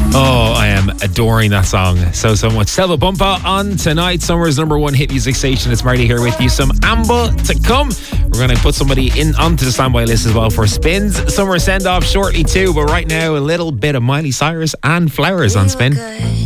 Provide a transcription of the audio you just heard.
Oh, I am adoring that song so much. Selva Bumpa on tonight, Summer's #1 hit music station. It's Marty here with you. Some Amble to come. We're going to put somebody onto the standby list as well for Spins. Summer send off shortly too, but right now a little bit of Miley Cyrus and Flowers on Spin. Good.